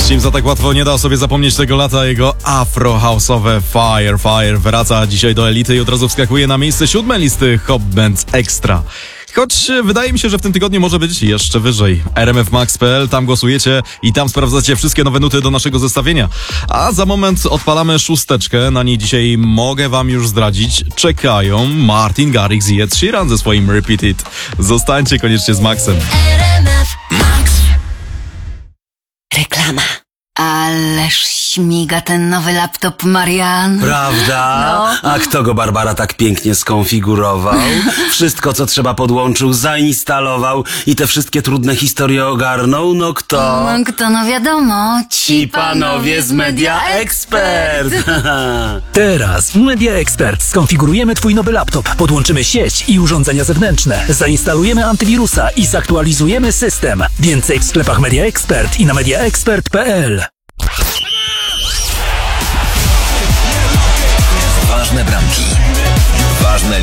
Teamsa tak łatwo nie da sobie zapomnieć tego lata. Jego afro-house'owe Fire wraca dzisiaj do elity i od razu wskakuje na miejsce 7 listy Hot Bands Extra. Choć wydaje mi się, że w tym tygodniu może być jeszcze wyżej. rmfmax.pl, tam głosujecie i tam sprawdzacie wszystkie nowe nuty do naszego zestawienia. A za moment odpalamy 6. Na niej dzisiaj mogę wam już zdradzić. Czekają Martin Garrix i Ed Sheeran ze swoim Repeat It. Zostańcie koniecznie z Maxem. Reklama. Ależ śmiga ten nowy laptop, Marian. Prawda? No. A kto go, Barbara, tak pięknie skonfigurował? Wszystko, co trzeba, podłączył, zainstalował i te wszystkie trudne historie ogarnął? No kto? No wiadomo. Ci panowie z Media Expert. Teraz w Media Expert skonfigurujemy twój nowy laptop, podłączymy sieć i urządzenia zewnętrzne, zainstalujemy antywirusa i zaktualizujemy system. Więcej w sklepach Media Expert i na mediaexpert.pl.